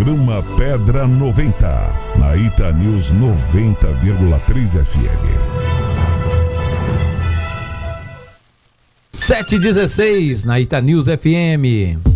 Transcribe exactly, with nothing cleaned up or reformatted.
Programa Pedra noventa, na Ita News noventa vírgula três F M. sete e dezesseis na Ita News F M.